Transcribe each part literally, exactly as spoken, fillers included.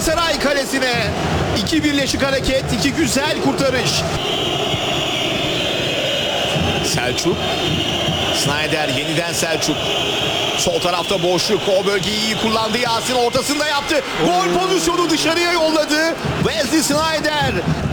Galatasaray kalesine. İki birleşik hareket, iki güzel kurtarış. Selçuk. Snyder yeniden Selçuk. Sol tarafta boşluk. O bölgeyi iyi kullandı. Yasin ortasında yaptı. Gol pozisyonu dışarıya yolladı. Wesley Snyder.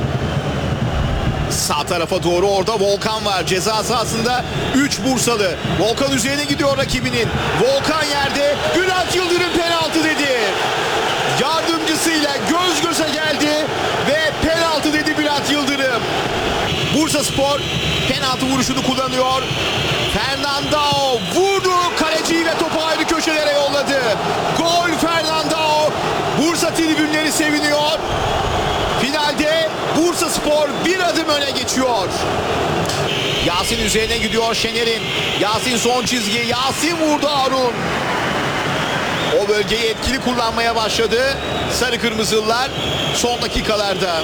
Sağ tarafa doğru orada Volkan var. Ceza sahasında üç Bursalı. Volkan üzerine gidiyor rakibinin. Volkan yerde. Bülent Yıldırım penaltı dedi. Yardımcısıyla göz göze geldi ve penaltı dedi Bülent Yıldırım. Bursaspor penaltı vuruşunu kullanıyor. Fernandao vurdu kaleciyi ve topu ayrı köşelere yolladı. Gol Fernandao. Bursa tribünleri seviniyor. Finalde Bursaspor bir adım öne geçiyor. Yasin üzerine gidiyor Şener'in. Yasin son çizgi. Yasin vurdu Harun. O bölgeyi etkili kullanmaya başladı Sarı Kırmızılılar son dakikalarda.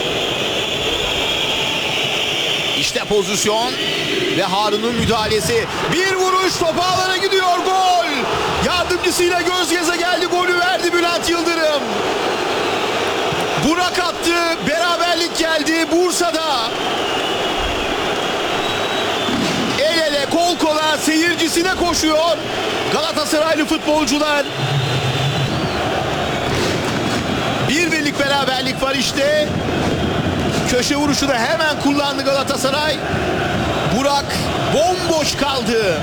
İşte pozisyon ve Harun'un müdahalesi. Bir vuruş, top ağlara gidiyor, gol. Yardımcısıyla göz göze geldi, golü verdi Bülent Yıldırım. Burak attı, beraberlik geldi Bursa'da. El ele, kol kola seyircisine koşuyor Galatasaraylı futbolcular. Bir birlik beraberlik var işte. Köşe vuruşu da hemen kullandı Galatasaray. Burak bomboş kaldı.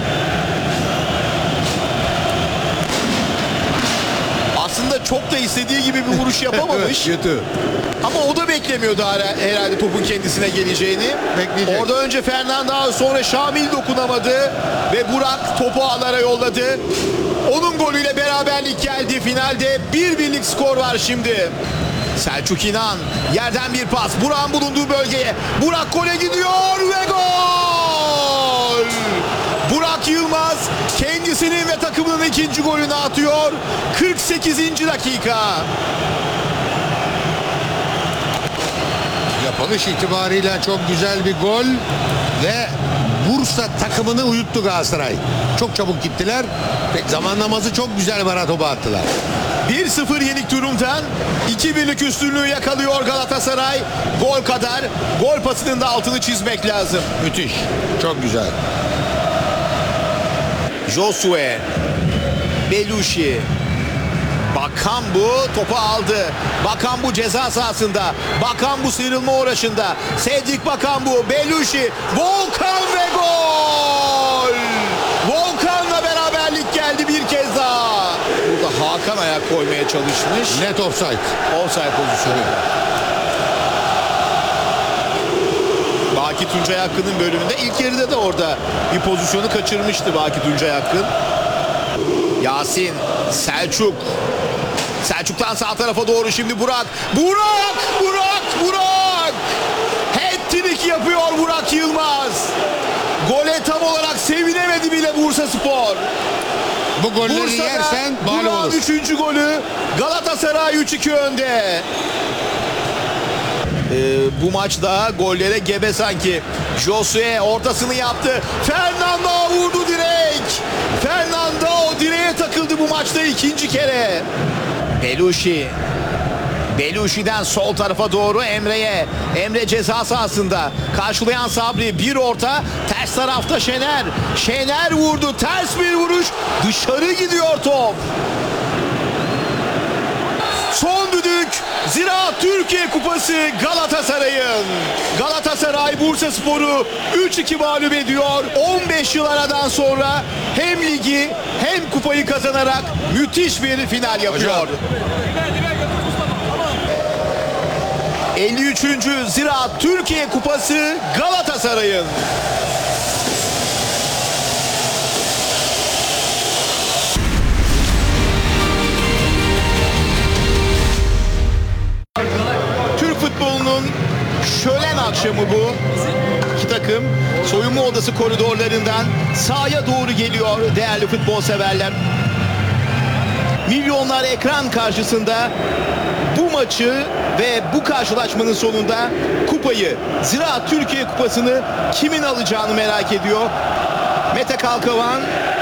Aslında çok da istediği gibi bir vuruş yapamamış. Kötü. Ama o da beklemiyordu herhalde topun kendisine geleceğini. Bekleyecek. Orada önce Fernandao, sonra Şamil dokunamadı ve Burak topu ağlara yolladı. Onun golüyle beraberlik geldi. Finalde bir birlik skor var şimdi. Selçuk İnan yerden bir pas. Burak'ın bulunduğu bölgeye. Burak gole gidiyor ve gol! Burak Yılmaz kendisinin ve takımının ikinci golünü atıyor. kırk sekizinci dakika. Yapılış itibariyle çok güzel bir gol ve Bursa takımını uyuttu Galatasaray. Çok çabuk gittiler ve zamanlaması çok güzel, bana topu attılar. bir sıfır yenik durumdan iki birlik üstünlüğü yakalıyor Galatasaray. Gol kadar, gol pasının da altını çizmek lazım. Müthiş. Çok güzel. Josue, Belushi, Bakambu topu aldı. Bakambu ceza sahasında. Bakambu sıyrılma uğraşında. Cedric Bakambu, Belushi, Volkan ve gol! Volkan'la beraberlik geldi bir kez daha. Burada Hakan ayak koymaya çalışmış. Net offside. Offside pozisyonu. Baki Tuncay Hakkı'nın bölümünde ilk yarıda da orada bir pozisyonu kaçırmıştı Baki Tuncay Hakkı. Yasin, Selçuk. Selçuk'tan sağ tarafa doğru şimdi Burak. Burak! Burak! Burak! Hat-trick yapıyor Burak Yılmaz. Gole tam olarak sevinemedi bile Bursaspor. Bu golleri yersen mağlup Burak'ın olur. üçüncü golü. Galatasaray üç iki önde. Ee, bu maçta gollere gebe sanki. Josue ortasını yaptı. Fernandao vurdu direkt. Fernandao direğe takıldı bu maçta ikinci kere. Belushi. Belushi'den sol tarafa doğru Emre'ye. Emre ceza sahasında. Karşılayan Sabri. Bir orta. Ters tarafta Şener. Şener vurdu. Ters bir vuruş. Dışarı gidiyor top. Son düdük. Ziraat Türkiye Kupası Galatasaray'ın. Galatasaray Bursaspor'u üç iki mağlup ediyor. on beş yıl aradan sonra hem ligi hem kupayı kazanarak müthiş bir final yapıyor. Hocam. elli üçüncü Ziraat Türkiye Kupası Galatasaray'ın. Türk futbolunun şölen akşamı bu. İki takım soyunma odası koridorlarından sahaya doğru geliyor değerli futbol severler. Milyonlar ekran karşısında bu maçı ve bu karşılaşmanın sonunda kupayı, Ziraat Türkiye Kupası'nı kimin alacağını merak ediyor. Mete Kalkavan